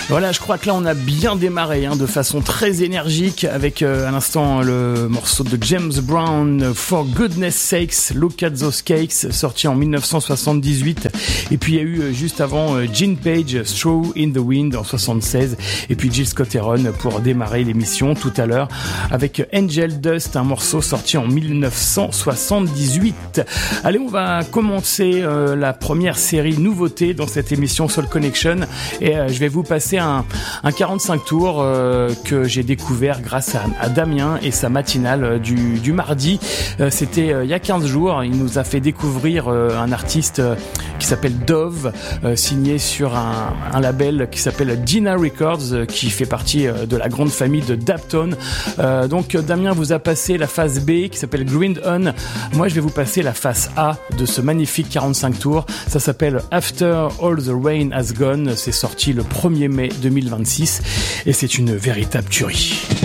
Voilà, je crois que là on a bien démarré de façon très énergique avec à l'instant le morceau de James Brown, For Goodness Sakes, Look at Those Cakes, sorti en 1978. Et puis il y a eu juste avant Gene Page, Straw in the Wind en 76. Et puis Jill Scott-Heron pour démarrer l'émission tout à l'heure avec Angel Dust, un morceau sorti en 1978. Allez, on va commencer la première série nouveauté dans cette émission Soul Connection et je vais vous passer un 45 tours que j'ai découvert grâce à Damien et sa matinale du mardi. C'était il y a 15 jours. Il nous a fait découvrir un artiste qui s'appelle Dove, signé sur un label qui s'appelle Dina Records, qui fait partie de la grande famille de Daptone. Donc Damien vous a passé la phase B qui s'appelle Grind On. Moi je vais vous passer la phase A de ce magnifique 45 tours. Ça s'appelle After All the Rain Has Gone. C'est sorti le 1er mai 2026 et c'est une véritable tuerie.